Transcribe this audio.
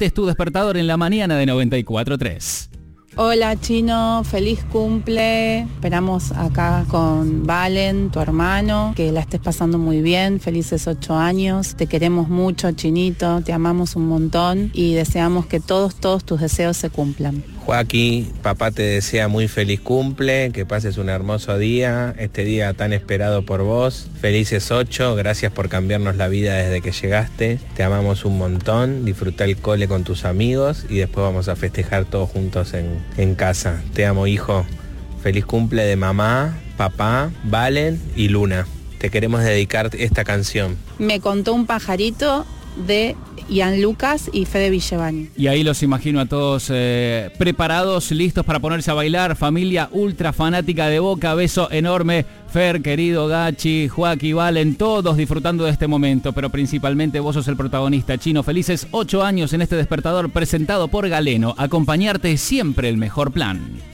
Este es tu despertador en la mañana de 94.3. Hola Chino, feliz cumple. Esperamos acá con Valen, tu hermano, que la estés pasando muy bien. Felices 8 años. Te queremos mucho, Chinito. Te amamos un montón y deseamos que todos tus deseos se cumplan. Joaquín, papá te desea muy feliz cumple, que pases un hermoso día, este día tan esperado por vos. Felices 8, gracias por cambiarnos la vida desde que llegaste. Te amamos un montón, disfruta el cole con tus amigos y después vamos a festejar todos juntos en casa. Te amo, hijo. Feliz cumple de mamá, papá, Valen y Luna. Te queremos dedicar esta canción. Me contó un pajarito de Ian Lucas y Fede Villevani. Y ahí los imagino a todos preparados, listos para ponerse a bailar. Familia ultra fanática de Boca, beso enorme. Fer, querido, Gachi, Joaquín, Valen, todos disfrutando de este momento, pero principalmente vos sos el protagonista. Chino, felices 8 años en este despertador presentado por Galeno. Acompañarte siempre el mejor plan.